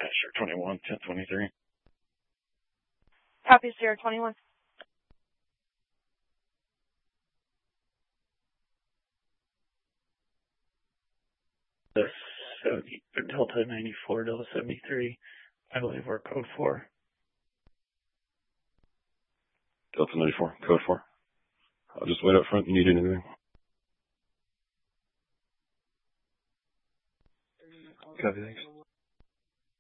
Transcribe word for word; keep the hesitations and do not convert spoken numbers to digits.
Sierra twenty-one, ten twenty-three. Copy, Sierra twenty-one. The seventy, Delta ninety-four, Delta seventy-three. I believe we're code four. Delta ninety-four, code four. I'll just wait up front. You need anything? Copy, thanks.